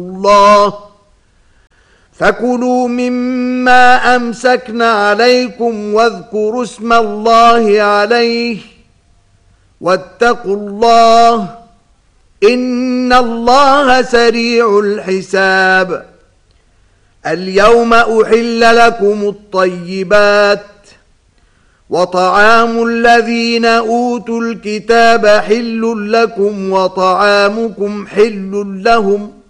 الله فكلوا مما أمسكنا عليكم واذكروا اسم الله عليه واتقوا الله إن الله سريع الحساب. اليوم أحل لكم الطيبات وطعام الذين أوتوا الكتاب حل لكم وطعامكم حل لهم